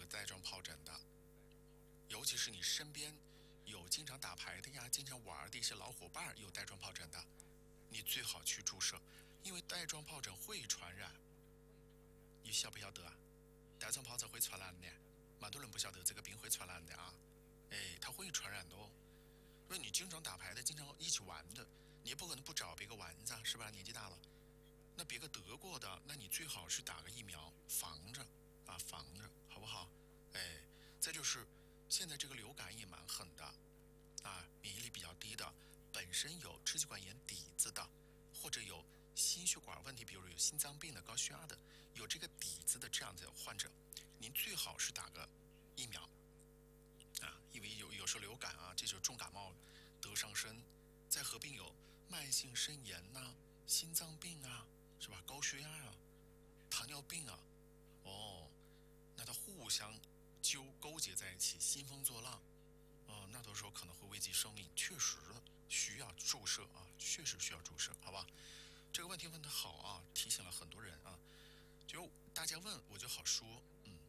带状疱疹的，尤其是你身边有经常打牌的呀、经常玩的一些老伙伴有带状疱疹的，你最好去注射，因为带状疱疹会传染。你晓不晓得啊？带状疱疹会传染的，蛮多人不晓得这个病会传染的啊。哎，它会传染的哦。因为你经常打牌的，经常一起玩的，你也不可能不找别个玩噻，是吧？年纪大了，那别个得过的，那你最好是打个疫苗，防着啊，防着，好不好？哎，再就是现在这个流感也蛮狠的啊，免疫力比较低的，本身有支气管炎底子的，或者有心血管问题，比如有心脏病的、高血压的，有这个底子的这样的患者，您最好是打个疫苗啊，因为有时候流感啊，这就是重感冒得上身，再合并有慢性肾炎呐、心脏病啊，是吧？高血压啊、糖尿病啊，哦，那它互相勾结在一起，兴风作浪，那到时候可能会危及生命，确实需要注射啊，确实需要注射，好吧？这个问题问得好啊，提醒了很多人啊，就大家问我就好说，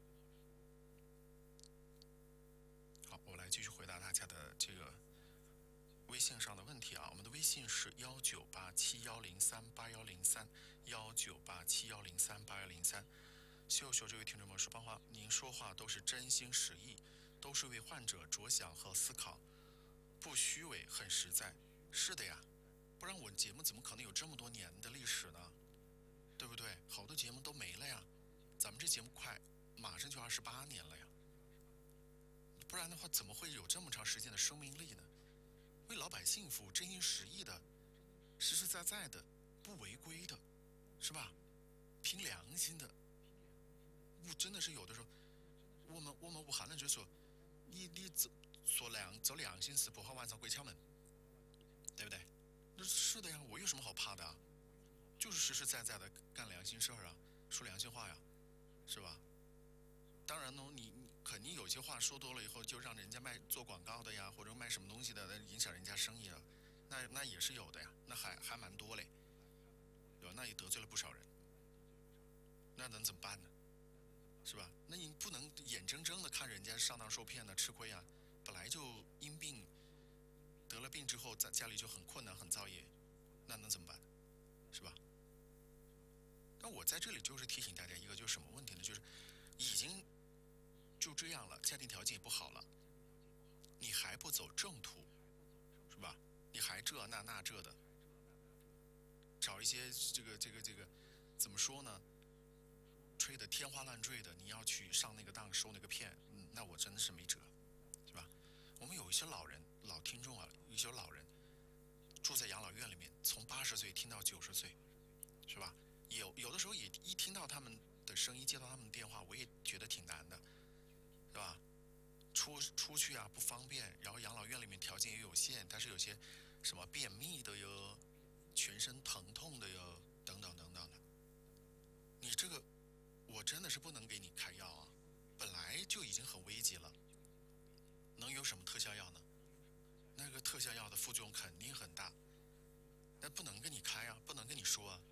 好，我来继续回答大家的这个微信上的问题啊，我们的微信是1987103103，1987103103，秀秀这位听众朋友说，邦华，您说话都是真心实意，都是为患者着想和思考，不虚伪，很实在。是的呀，不然我节目怎么可能有这么多年的历史呢？对不对？好多节目都没了呀，咱们这节目马上就28年了呀，不然的话怎么会有这么长时间的生命力呢？为老百姓服务，真心实意的，实实在在的，不违规的，是吧？凭良心的，我真的是有的时候，我们武汉人就说，你走良心事，不怕晚上鬼敲门，对不对？那是的呀，我有什么好怕的啊？就是实实在在的干良心事儿啊，说良心话呀，是吧？当然呢，你肯定有些话说多了以后，就让人家做广告的呀，或者卖什么东西的，影响人家生意了，那也是有的呀，那还蛮多嘞，对吧？那也得罪了不少人，那能怎么办呢？是吧？那你不能眼睁睁的看人家上当受骗呢，吃亏啊，本来就因病得了病之后，在家里就很困难很造业，那能怎么办？是吧？但我在这里就是提醒大家一个，就是什么问题呢？就是已经就这样了，家庭条件也不好了，你还不走正途，是吧？你还这的，找一些这个怎么说呢？吹得天花乱坠的，你要去上那个当收那个骗，那我真的是没辙，是吧？我们有一些老听众啊，有一些老人住在养老院里面，从80岁听到90岁，是吧？有的时候也一听到他们的声音，接到他们的电话，我也觉得挺难的，是吧？出去啊不方便，然后养老院里面条件也有限，但是有些什么便秘的哟，全身疼痛的哟，等等等等的，你这个我真的是不能给你开药啊，本来就已经很危急了，能有什么特效药呢？那个特效药的副作用肯定很大，那不能跟你开啊，不能跟你说啊，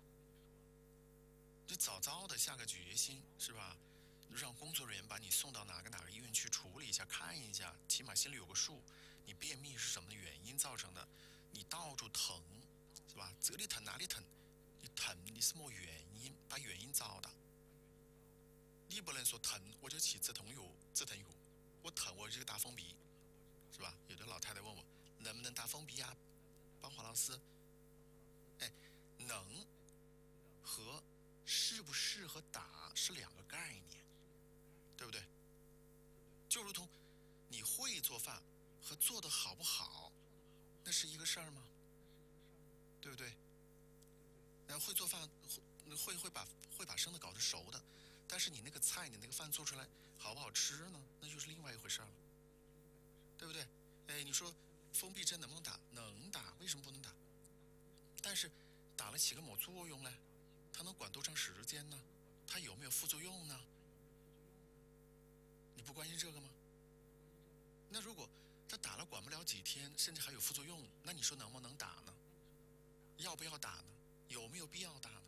就早早的下个决心是吧？让工作人员把你送到哪个医院去处理一下，看一下，起码心里有个数。你便秘是什么原因造成的？你到处疼，是吧？这里疼哪里疼？你疼你是么原因？把原因找到。你不能说疼我就起止疼药，我疼我就打封闭，是吧？有的老太太问我能不能打封闭啊？邦华老师，哎，能和适不适合打是两个概念，对不对？就如同你会做饭和做的好不好，那是一个事儿吗？对不对？然后会做饭会把生的搞成熟的，但是你那个菜你那个饭做出来好不好吃呢？那就是另外一回事了，对不对？哎，你说封闭针能不能打？能打，为什么不能打？但是打了起个么作用呢？它能管多长时间呢？它有没有副作用呢？你不关心这个吗？那如果他打了管不了几天，甚至还有副作用，那你说能不能打呢？要不要打呢？有没有必要打呢？